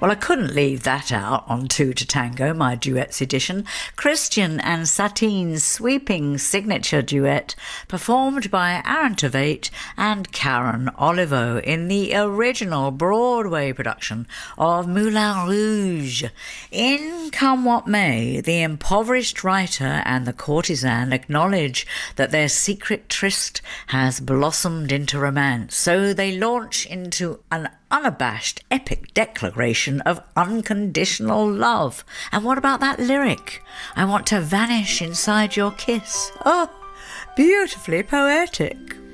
Well, I couldn't leave that out on Two to Tango, my duets edition. Christian and Satine's sweeping signature duet, performed by Aaron Tveit and Karen Olivo in the original Broadway production of Moulin Rouge. In Come What May, the impoverished writer and the courtesan acknowledge that their secret tryst has blossomed into romance, so they launch into an unabashed epic declaration of unconditional love. And what about that lyric? I want to vanish inside your kiss. Oh, beautifully poetic.